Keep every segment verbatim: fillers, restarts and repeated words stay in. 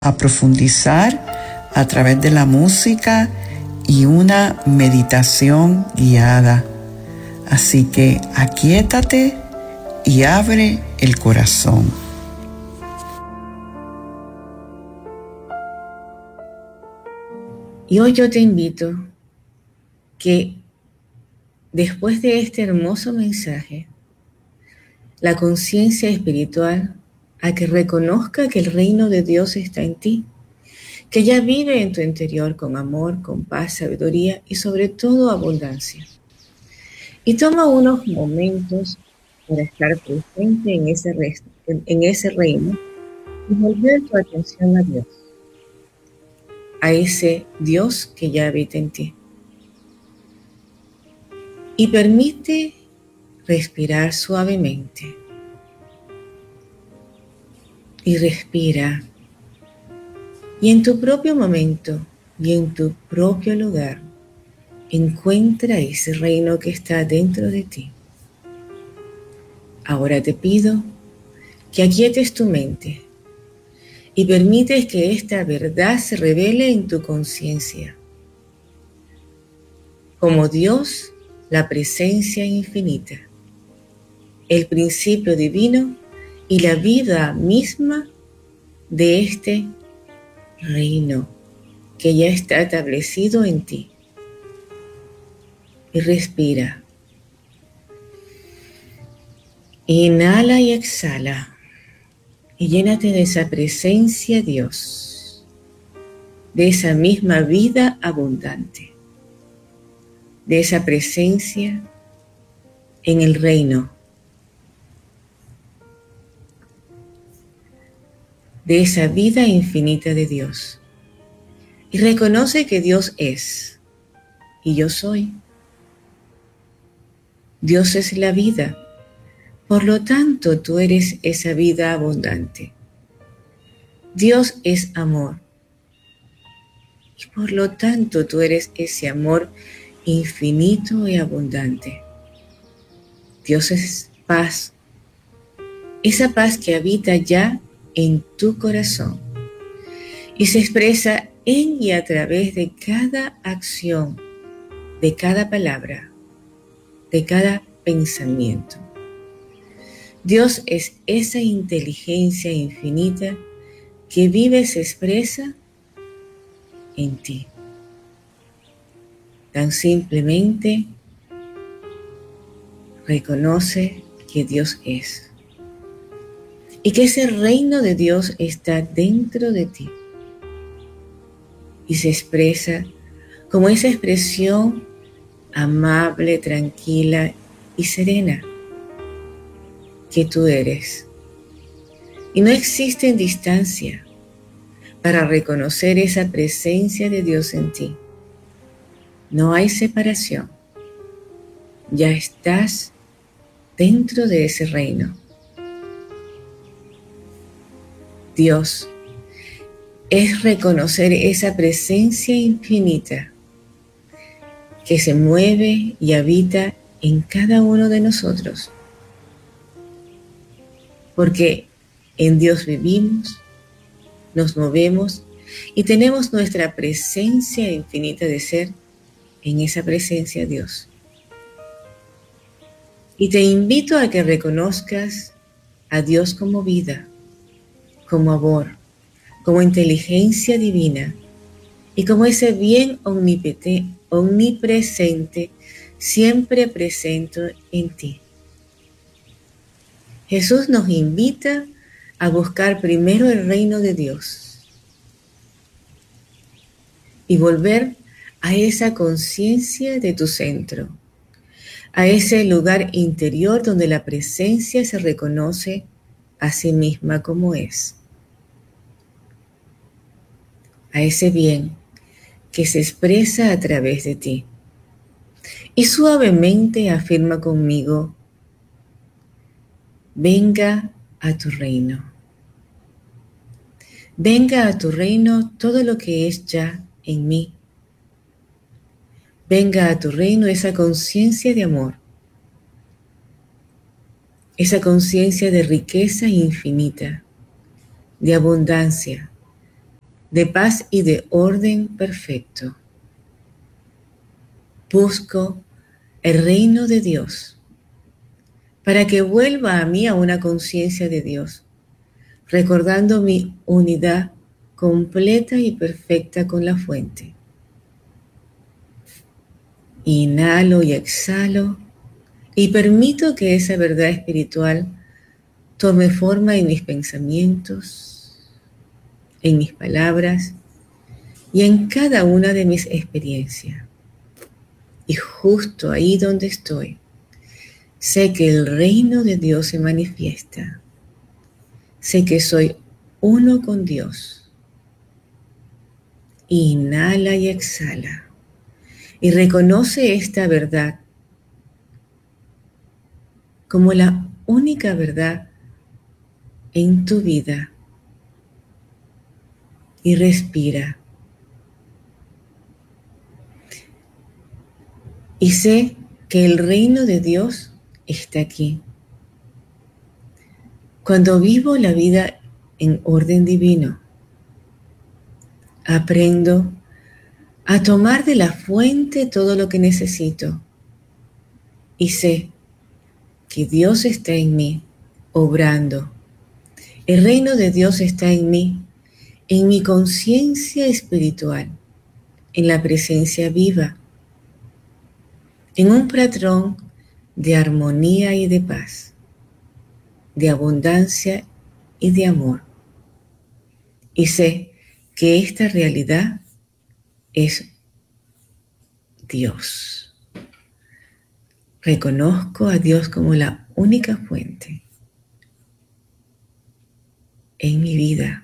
a profundizar a través de la música y una meditación guiada. Así que aquíétate y abre el corazón. Y hoy yo te invito que después de este hermoso mensaje, la conciencia espiritual a que reconozca que el reino de Dios está en ti, que ya vive en tu interior con amor, con paz, sabiduría y sobre todo abundancia. Y toma unos momentos para estar presente en ese, en ese reino y volver tu atención a Dios, a ese Dios que ya habita en ti. Y permite respirar suavemente. Y respira. Y en tu propio momento y en tu propio lugar, encuentra ese reino que está dentro de ti. Ahora te pido que aquietes tu mente y permites que esta verdad se revele en tu conciencia. Como Dios, la presencia infinita, el principio divino y la vida misma de este reino que ya está establecido en ti. Y respira. Inhala y exhala. Y llénate de esa presencia, Dios, de esa misma vida abundante, de esa presencia en el reino, de esa vida infinita de Dios. Y reconoce que Dios es, y yo soy. Dios es la vida, por lo tanto tú eres esa vida abundante. Dios es amor, y por lo tanto tú eres ese amor infinito y abundante. Dios es paz, esa paz que habita ya en tu corazón y se expresa en y a través de cada acción, de cada palabra, de cada pensamiento. Dios es esa inteligencia infinita que vive y se expresa en ti. Tan simplemente reconoce que Dios es y que ese reino de Dios está dentro de ti y se expresa como esa expresión amable, tranquila y serena que tú eres. Y no existe distancia para reconocer esa presencia de Dios en ti. No hay separación. Ya estás dentro de ese reino. Dios es reconocer esa presencia infinita que se mueve y habita en cada uno de nosotros. Porque en Dios vivimos, nos movemos y tenemos nuestra presencia infinita de ser en esa presencia de Dios. Y te invito a que reconozcas a Dios como vida, como amor, como inteligencia divina y como ese bien omnipresente, siempre presente en ti. Jesús nos invita a buscar primero el reino de Dios y volver a esa conciencia de tu centro, a ese lugar interior donde la presencia se reconoce a sí misma como es, a ese bien que se expresa a través de ti. Y suavemente afirma conmigo: venga a tu reino. Venga a tu reino todo lo que es ya en mí. Venga a tu reino esa conciencia de amor, esa conciencia de riqueza infinita, de abundancia, de paz y de orden perfecto. Busco el reino de Dios para que vuelva a mí a una conciencia de Dios, recordando mi unidad completa y perfecta con la fuente. Inhalo y exhalo y permito que esa verdad espiritual tome forma en mis pensamientos, en mis palabras y en cada una de mis experiencias. Y justo ahí donde estoy, sé que el reino de Dios se manifiesta. Sé que soy uno con Dios. Inhala y exhala. Y reconoce esta verdad como la única verdad en tu vida. Y respira. Y sé que el reino de Dios está aquí. Cuando vivo la vida en orden divino, aprendo a tomar de la fuente todo lo que necesito. Y sé que Dios está en mí, obrando. El reino de Dios está en mí, en mi conciencia espiritual, en la presencia viva, en un patrón de armonía y de paz, de abundancia y de amor. Y sé que esta realidad es Dios. Reconozco a Dios como la única fuente en mi vida.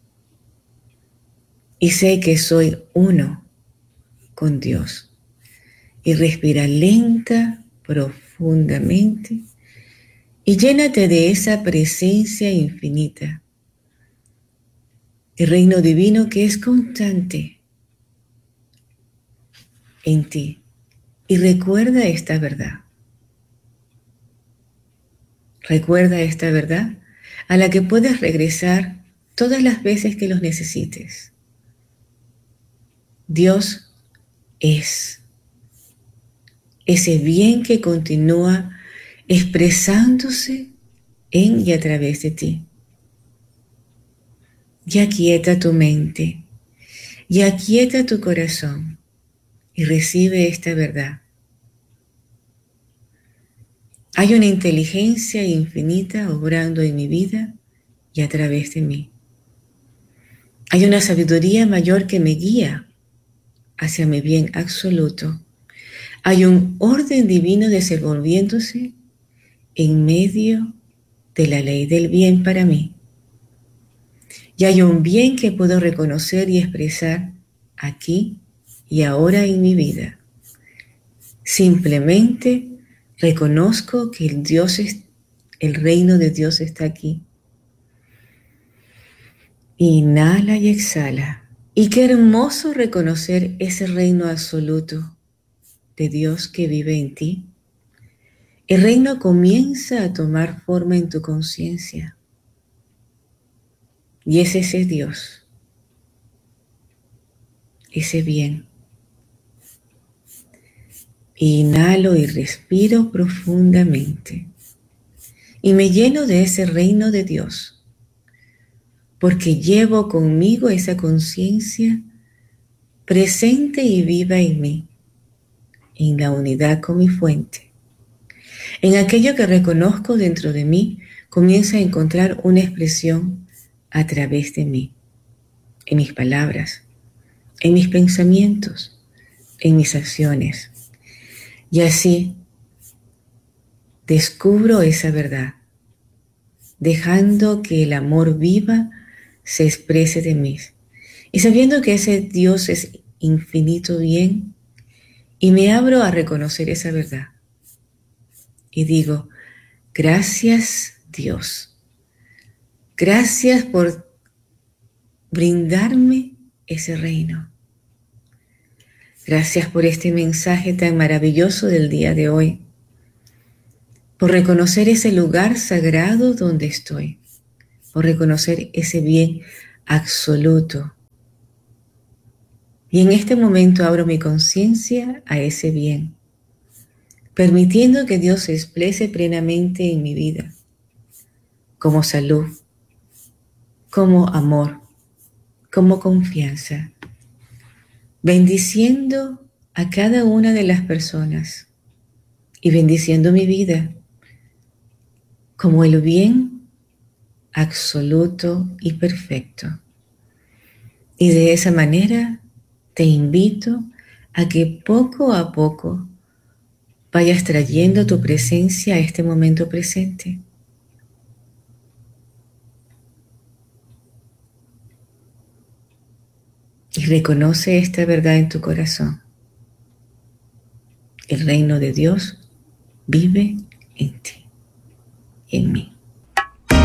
Y sé que soy uno con Dios. Y respira lenta, profundamente, y llénate de esa presencia infinita. El reino divino que es constante en ti. Y recuerda esta verdad. Recuerda esta verdad a la que puedes regresar todas las veces que los necesites. Dios es ese bien que continúa expresándose en y a través de ti. Y aquieta tu mente, y aquieta tu corazón, y recibe esta verdad. Hay una inteligencia infinita obrando en mi vida y a través de mí. Hay una sabiduría mayor que me guía hacia mi bien absoluto. Hay un orden divino desenvolviéndose en medio de la ley del bien para mí. Y hay un bien que puedo reconocer y expresar aquí y ahora en mi vida. Simplemente reconozco que el Dios es, el reino de Dios está aquí. Inhala y exhala. Y qué hermoso reconocer ese reino absoluto de Dios que vive en ti. El reino comienza a tomar forma en tu conciencia. Y es ese Dios, ese bien. Inhalo y respiro profundamente. Y me lleno de ese reino de Dios, porque llevo conmigo esa conciencia presente y viva en mí, en la unidad con mi fuente. En aquello que reconozco dentro de mí, comienza a encontrar una expresión a través de mí, en mis palabras, en mis pensamientos, en mis acciones. Y así descubro esa verdad, dejando que el amor viva se exprese de mí. Y sabiendo que ese Dios es infinito bien, y me abro a reconocer esa verdad. Y digo, gracias Dios. Gracias por brindarme ese reino. Gracias por este mensaje tan maravilloso del día de hoy. Por reconocer ese lugar sagrado donde estoy. Por reconocer ese bien absoluto Y en este momento abro mi conciencia a ese bien, permitiendo que Dios se exprese plenamente en mi vida, como salud, como amor, como confianza, bendiciendo a cada una de las personas y bendiciendo mi vida como el bien absoluto y perfecto. Y de esa manera te invito a que poco a poco vayas trayendo tu presencia a este momento presente. Y reconoce esta verdad en tu corazón. El reino de Dios vive en ti, en mí.